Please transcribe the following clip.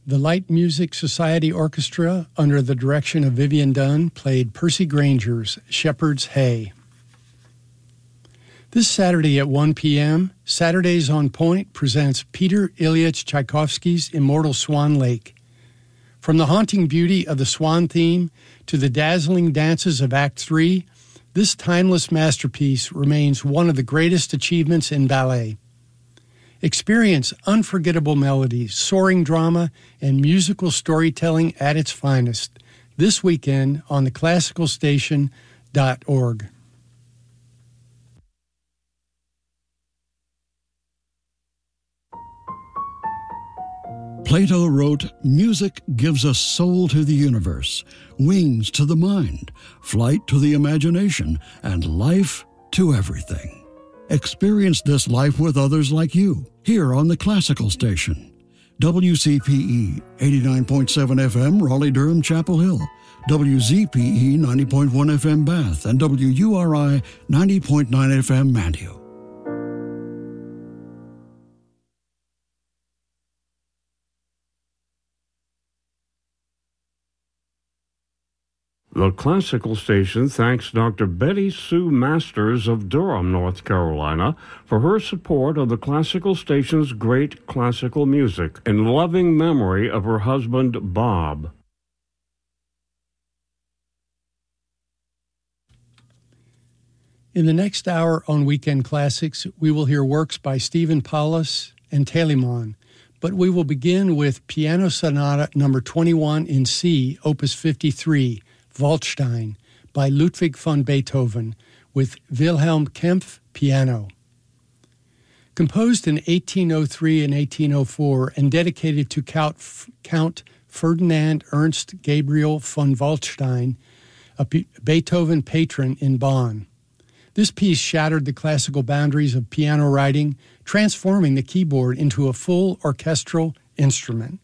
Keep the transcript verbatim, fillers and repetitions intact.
The Light Music Society Orchestra, under the direction of Vivian Dunn, played Percy Granger's Shepherd's Hay. This Saturday at one p.m., Saturdays on Point presents Peter Ilyich Tchaikovsky's Immortal Swan Lake. From the haunting beauty of the swan theme to the dazzling dances of Act Three, this timeless masterpiece remains one of the greatest achievements in ballet. Experience unforgettable melodies, soaring drama, and musical storytelling at its finest this weekend on the classical station dot org. Plato wrote, "Music gives us soul to the universe, wings to the mind, flight to the imagination, and life to everything." Experience this life with others like you, here on the Classical Station. W C P E eighty-nine point seven F M, Raleigh-Durham, Chapel Hill. W Z P E ninety point one F M, Bath. And W U R I ninety point nine F M, Mantua. The Classical Station thanks Doctor Betty Sue Masters of Durham, North Carolina, for her support of the Classical Station's great classical music in loving memory of her husband, Bob. In the next hour on Weekend Classics, we will hear works by Stephen Paulus and Telemann, but we will begin with Piano Sonata number twenty-one in C, Opus fifty-three, Waldstein, by Ludwig van Beethoven, with Wilhelm Kempff piano. Composed in eighteen oh three and eighteen oh four and dedicated to Count, Count Ferdinand Ernst Gabriel von Waldstein, a P- Beethoven patron in Bonn. This piece shattered the classical boundaries of piano writing, transforming the keyboard into a full orchestral instrument.